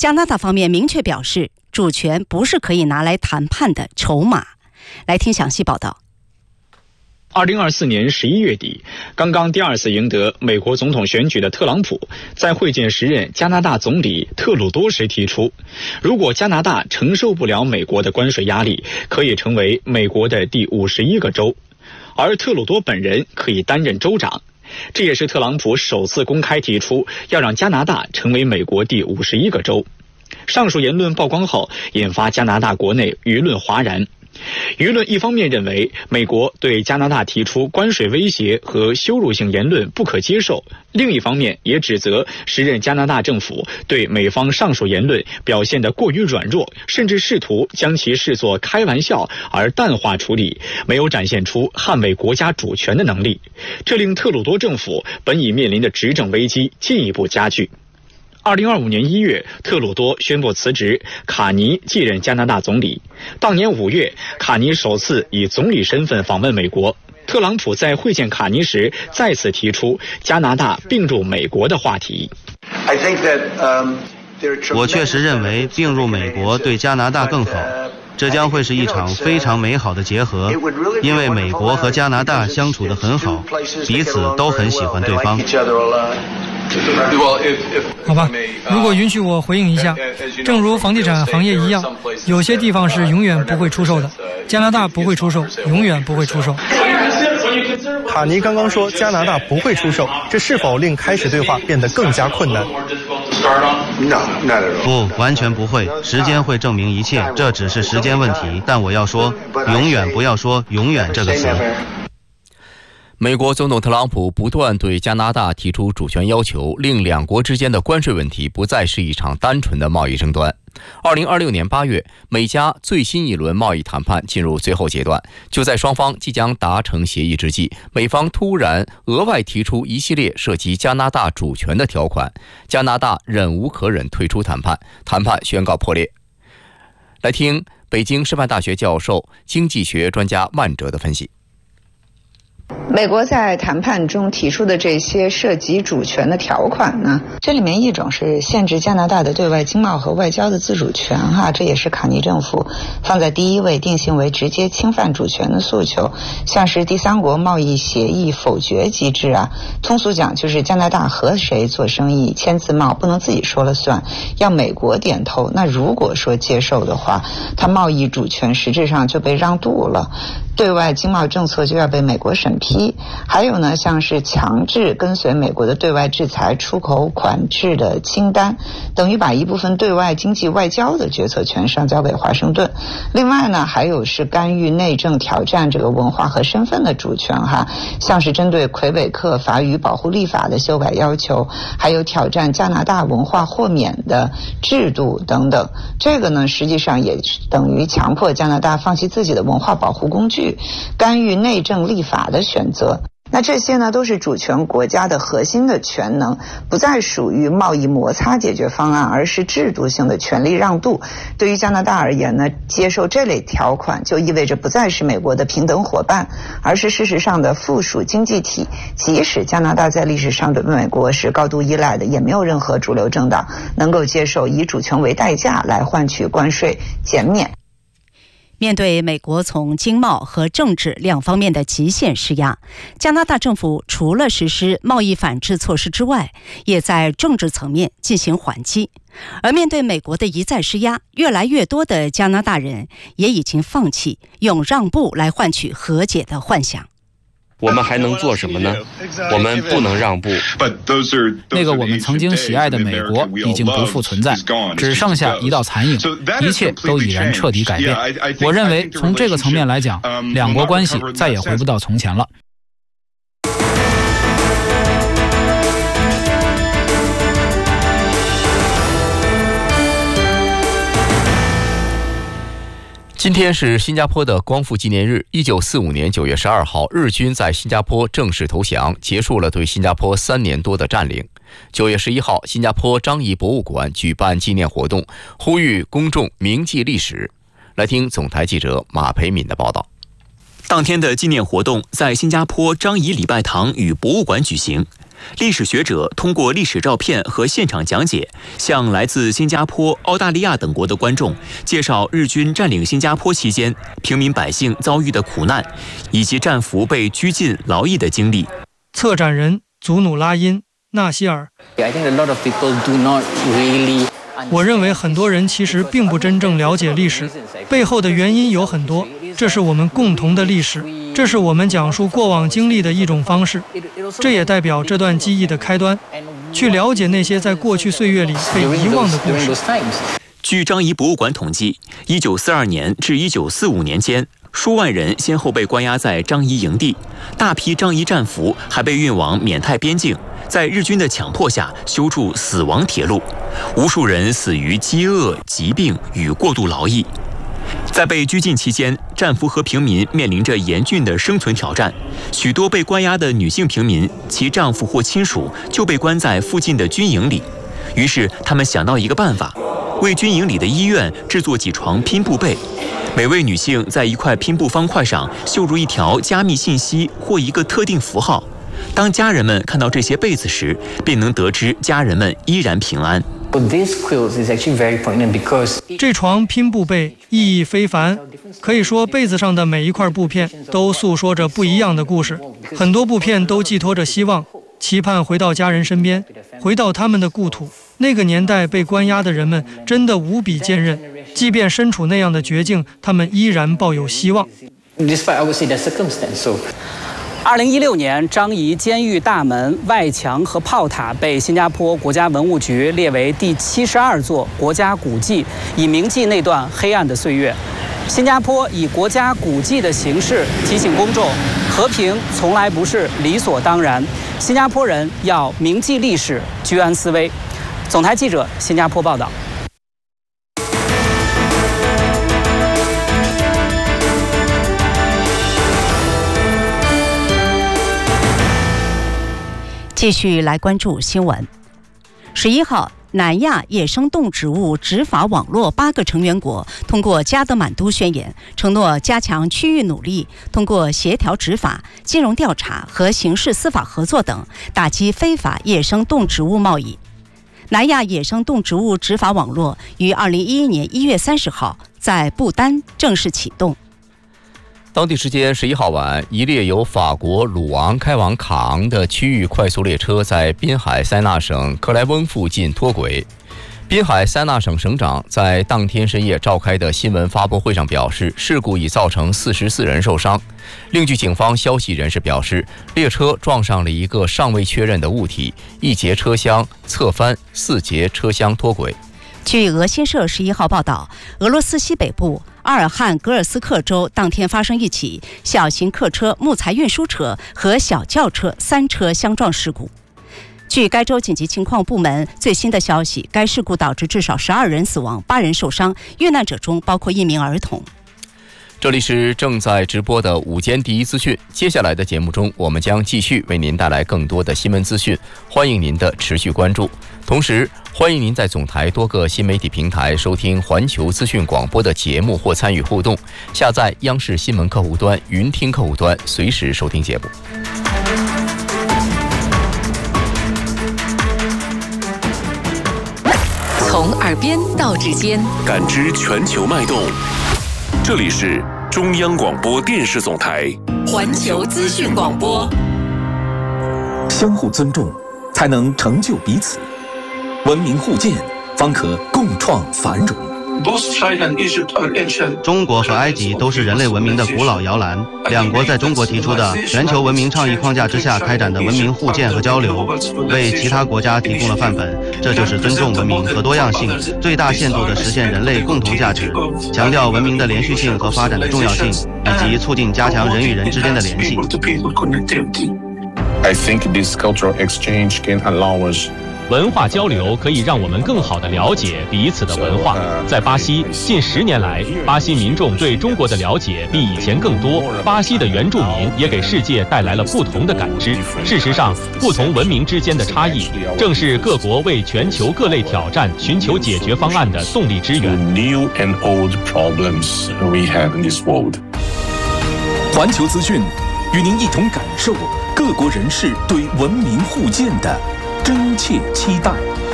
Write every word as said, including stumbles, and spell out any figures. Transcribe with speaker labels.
Speaker 1: 加拿大方面明确表示，主权不是可以拿来谈判的筹码。来听详细报道。
Speaker 2: 二零二四年十一月底，刚刚第二次赢得美国总统选举的特朗普，在会见时任加拿大总理特鲁多时提出，如果加拿大承受不了美国的关税压力，可以成为美国的第五十一个州，而特鲁多本人可以担任州长。这也是特朗普首次公开提出要让加拿大成为美国第五十一个州。上述言论曝光后，引发加拿大国内舆论哗然。舆论一方面认为美国对加拿大提出关税威胁和羞辱性言论不可接受，另一方面也指责时任加拿大政府对美方上述言论表现得过于软弱，甚至试图将其视作开玩笑而淡化处理，没有展现出捍卫国家主权的能力。这令特鲁多政府本已面临的执政危机进一步加剧。二零二五年一月，特鲁多宣布辞职，卡尼继任加拿大总理。当年五月，卡尼首次以总理身份访问美国。特朗普在会见卡尼时再次提出加拿大并入美国的话题。
Speaker 3: 我确实认为并入美国对加拿大更好，这将会是一场非常美好的结合，因为美国和加拿大相处得很好，彼此都很喜欢对方。
Speaker 4: 好吧，如果允许我回应一下，正如房地产行业一样，有些地方是永远不会出售的，加拿大不会出售，永远不会出售。
Speaker 5: 卡尼刚刚说加拿大不会出售，这是否令开始对话变得更加困难？
Speaker 3: 不，完全不会，时间会证明一切，这只是时间问题。但我要说，永远不要说永远这个词。
Speaker 6: 美国总统特朗普不断对加拿大提出主权要求，令两国之间的关税问题不再是一场单纯的贸易争端。二零二六年八月，美加最新一轮贸易谈判进入最后阶段。就在双方即将达成协议之际，美方突然额外提出一系列涉及加拿大主权的条款，加拿大忍无可忍退出谈判，谈判宣告破裂。来听北京师范大学教授、经济学专家万哲的分析。
Speaker 7: 美国在谈判中提出的这些涉及主权的条款呢，这里面一种是限制加拿大的对外经贸和外交的自主权哈，这也是卡尼政府放在第一位定性为直接侵犯主权的诉求，像是第三国贸易协议否决机制啊，通俗讲就是加拿大和谁做生意签自贸不能自己说了算，要美国点头，那如果说接受的话，它贸易主权实质上就被让渡了，对外经贸政策就要被美国审批。还有呢，像是强制跟随美国的对外制裁出口管制的清单，等于把一部分对外经济外交的决策权上交给华盛顿。另外呢，还有是干预内政挑战这个文化和身份的主权哈，像是针对魁北克法语保护立法的修改要求，还有挑战加拿大文化豁免的制度等等。这个呢，实际上也等于强迫加拿大放弃自己的文化保护工具，干预内政立法的选择。那这些呢，都是主权国家的核心的权能，不再属于贸易摩擦解决方案，而是制度性的权利让渡。对于加拿大而言呢，接受这类条款就意味着不再是美国的平等伙伴，而是事实上的附属经济体。即使加拿大在历史上对美国是高度依赖的，也没有任何主流政党能够接受以主权为代价来换取关税减免。
Speaker 1: 面对美国从经贸和政治两方面的极限施压，加拿大政府除了实施贸易反制措施之外，也在政治层面进行还击。而面对美国的一再施压，越来越多的加拿大人也已经放弃用让步来换取和解的幻想。
Speaker 8: 我们还能做什么呢？我们不能让步。
Speaker 9: 那个我们曾经喜爱的美国已经不复存在，只剩下一道残影，一切都已然彻底改变。我认为从这个层面来讲，两国关系再也回不到从前了。
Speaker 6: 今天是新加坡的光复纪念日。一九四五年九月十二号，日军在新加坡正式投降，结束了对新加坡三年多的占领。九月十一号，新加坡樟宜博物馆举办纪念活动，呼吁公众铭记历史。来听总台记者马培敏的报道。
Speaker 10: 当天的纪念活动在新加坡樟宜礼拜堂与博物馆举行。 历史学者通过历史照片和现场讲解，向来自新加坡、澳大利亚等国的观众介绍日军占领新加坡期间平民百姓遭遇的苦难，以及战俘被拘禁、劳役的经历。
Speaker 4: 策展人祖努拉因·纳希尔，我认为很多人其实并不真正了解历史，背后的原因有很多。这是我们共同的历史，这是我们讲述过往经历的一种方式，这也代表这段记忆的开端，去了解那些在过去岁月里被遗忘的故事。
Speaker 10: 据张仪博物馆统计，一九四二年至一九四五年间，数万人先后被关押在张仪营地，大批张仪战俘还被运往缅泰边境，在日军的强迫下修筑死亡铁路，无数人死于饥饿、疾病与过度劳役。在被拘禁期间，战俘和平民面临着严峻的生存挑战。许多被关押的女性平民，其丈夫或亲属就被关在附近的军营里。于是，他们想到一个办法，为军营里的医院制作几床拼布被。每位女性在一块拼布方块上绣入一条加密信息或一个特定符号。当家人们看到这些被子时，便能得知家人们依然平安。
Speaker 4: 这床拼布被意义非凡，可以说被子上的每一块布片都诉说着不一样的故事，很多布片都寄托着希望，期盼回到家人身边，回到他们的故土。那个年代被关押的人们真的无比坚韧，即便身处那样的绝境，他们依然抱有希望。
Speaker 11: 二零一六年，张仪监狱大门、外墙和炮塔被新加坡国家文物局列为第七十二座国家古迹，以铭记那段黑暗的岁月。新加坡以国家古迹的形式提醒公众，和平从来不是理所当然，新加坡人要铭记历史，居安思危。总台记者新加坡报道。
Speaker 1: 继续来关注新闻。十一号，南亚野生动植物执法网络八个成员国通过加德满都宣言，承诺加强区域努力，通过协调执法、金融调查和刑事司法合作等，打击非法野生动植物贸易。南亚野生动植物执法网络于二零一一年一月三十号在不丹正式启动。
Speaker 6: 当地时间十一号晚，一列由法国鲁昂开往卡昂的区域快速列车在滨海塞纳省克莱翁附近脱轨。滨海塞纳省省长在当天深夜召开的新闻发布会上表示，事故已造成四十四人受伤。另据警方消息人士表示，列车撞上了一个尚未确认的物体，一节车厢侧翻，四节车厢脱轨。
Speaker 1: 据俄新社十一号报道，俄罗斯西北部阿尔汉格尔斯克州当天发生一起小型客车、木材运输车和小轿车三车相撞事故。据该州紧急情况部门最新的消息，该事故导致至少十二人死亡、八人受伤，遇难者中包括一名儿童。
Speaker 6: 这里是正在直播的午间第一资讯，接下来的节目中，我们将继续为您带来更多的新闻资讯，欢迎您的持续关注。同时，欢迎您在总台多个新媒体平台收听环球资讯广播的节目或参与互动，下载央视新闻客户端、云听客户端，随时收听节目。
Speaker 12: 从耳边到指尖，
Speaker 13: 感知全球脉动。这里是中央广播电视总台
Speaker 12: 环球资讯广播。
Speaker 14: 相互尊重，才能成就彼此；文明互鉴，方可共创繁荣。
Speaker 3: 中国和埃及都是人类文明的古老摇篮，两国在中国提出的全球文明倡议框架之下开展的文明互鉴和交流，为其他国家提供了范本。这就是尊重文明和多样性，最大限度地实现人类共同价值，强调文明的连续性和发展的重要性，以及促进加强人与人之间的联系。
Speaker 15: I think this cultural exchange can allow us
Speaker 16: 文化交流可以让我们更好地了解彼此的文化。在巴西，近十年来，巴西民众对中国的了解比以前更多。巴西的原住民也给世界带来了不同的感知。事实上，不同文明之间的差异，正是各国为全球各类挑战寻求解决方案的动力之源。
Speaker 15: new and old problems we have in this world.
Speaker 14: 环球资讯与您一同感受各国人士对文明互鉴的真切期待。